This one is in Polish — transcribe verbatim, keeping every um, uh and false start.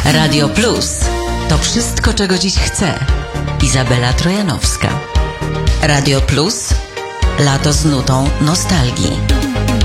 Radio Plus. To wszystko, czego dziś chcę. Izabela Trojanowska. Radio Plus. Lato z nutą nostalgii.